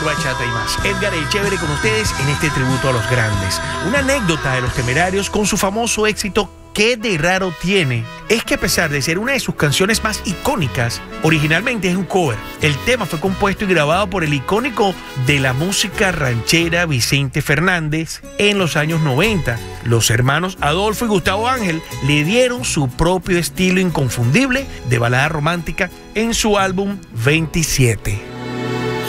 amor, bachata y más. Edgar el Chévere con ustedes en este tributo a los grandes. Una anécdota de Los Temerarios con su famoso éxito ¿Qué de raro tiene? Es que a pesar de ser una de sus canciones más icónicas, originalmente es un cover. El tema fue compuesto y grabado por el icónico de la música ranchera Vicente Fernández en los años 90. Los hermanos Adolfo y Gustavo Ángel le dieron su propio estilo inconfundible de balada romántica en su álbum 27.